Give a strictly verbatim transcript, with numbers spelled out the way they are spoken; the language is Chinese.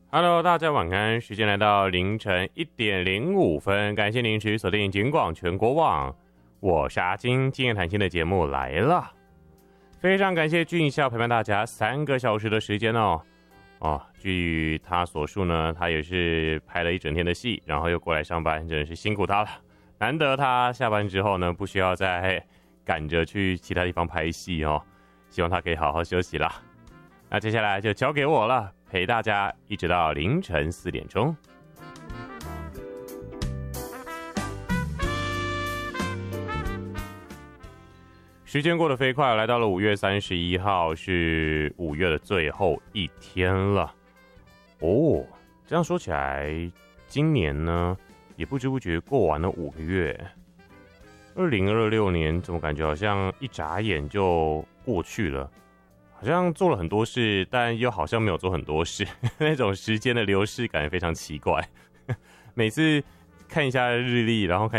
Hello， 大家晚安，时间来到凌晨一点零五分，感谢您持续锁定警广全国网，我是阿金，今夜谈心的节目来了，非常感谢俊孝陪伴大家三个小时的时间哦。哦，据他所述呢，他也是拍了一整天的戏，然后又过来上班，真的是辛苦他了。难得他下班之后呢，不需要再赶着去其他地方拍戏哦，希望他可以好好休息啦。那接下来就交给我了，陪大家一直到凌晨四点钟。时间过得飞快，来到了五月三十一号，是五月的最后一天了。哦，这样说起来，今年呢也不知不觉过完了五个月。二零二六年怎么感觉好像一眨眼就过去了？好像做了很多事，但又好像没有做很多事，那种时间的流逝感非常奇怪。每次看一下日历，然后看